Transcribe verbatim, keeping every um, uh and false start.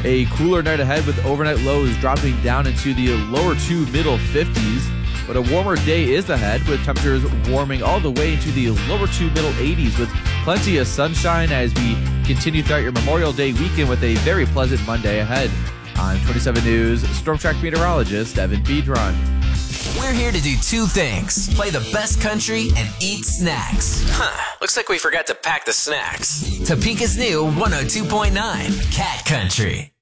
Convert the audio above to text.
A cooler night ahead with overnight lows dropping down into the lower to middle fifties. But a warmer day is ahead with temperatures warming all the way into the lower to middle eighties with plenty of sunshine as we continue throughout your Memorial Day weekend with a very pleasant Monday ahead. I'm twenty-seven News Storm Track meteorologist Evan Pedron. We're here to do two things: play the best country and eat snacks. Huh, looks like we forgot to pack the snacks. Topeka's new one oh two point nine Cat Country.